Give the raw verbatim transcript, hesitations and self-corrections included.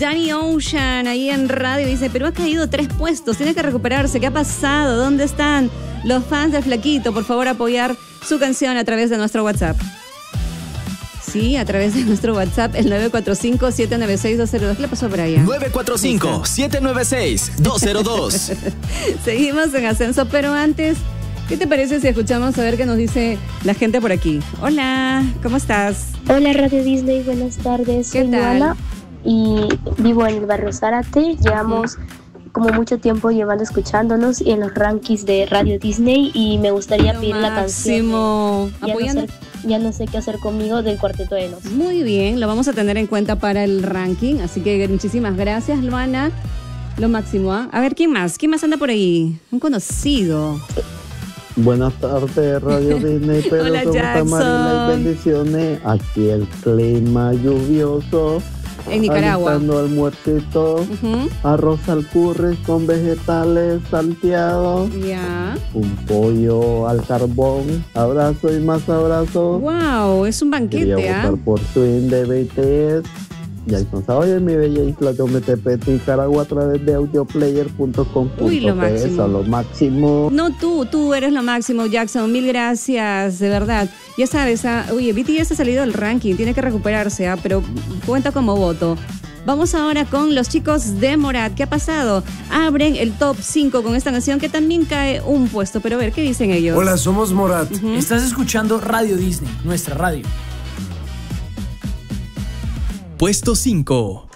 Danny Ocean, ahí en radio, dice, pero ha caído tres puestos, tiene que recuperarse. ¿Qué ha pasado? ¿Dónde están los fans de Flaquito? Por favor, apoyar su canción a través de nuestro WhatsApp. Sí, a través de nuestro WhatsApp, el nueve cuatro cinco, siete nueve seis, dos cero dos. ¿Qué le pasó, Brian? nueve cuatro cinco, siete nueve seis, dos cero dos. Seguimos en ascenso, pero antes, ¿qué te parece si escuchamos a ver qué nos dice la gente por aquí? Hola, ¿cómo estás? Hola, Radio Disney, buenas tardes. ¿Qué Soy tal? Luana y vivo en el barrio Zárate. Llevamos como mucho tiempo llevando escuchándonos en los rankings de Radio Disney y me gustaría Lo pedir la canción máximo. de ya, no Apoyando. sé, ya no sé qué hacer conmigo del Cuarteto de Nos. Muy bien, lo vamos a tener en cuenta para el ranking, así que muchísimas gracias, Luana. Lo máximo, ¿ah? A ver, ¿quién más? ¿Quién más anda por ahí? Un conocido. Buenas tardes, Radio Disney, pero Hola, ¿cómo está Jackson? Marina? Y bendiciones. Aquí el clima lluvioso. En Nicaragua. Alistando al muertito. Ujú. Arroz al curry con vegetales salteados. Ya. Un pollo al carbón. Abrazo y más abrazo. Wow, es un Quería banquete, ¿ah? votar por Swing de B T S. Jackson Saoya en mi bella isla de Ometepec, Nicaragua, a través de audioplayer punto com punto Uy, lo pe. máximo. A lo máximo. No tú, tú eres lo máximo, Jackson. Mil gracias, de verdad. Ya sabes, ah, oye, B T S ha salido del ranking, tiene que recuperarse, ah, pero cuenta como voto. Vamos ahora con los chicos de Morat. ¿Qué ha pasado? Abren el top cinco con esta canción que también cae un puesto. Pero a ver, ¿qué dicen ellos? Hola, somos Morat. Ujú. Estás escuchando Radio Disney, nuestra radio. Puesto cinco.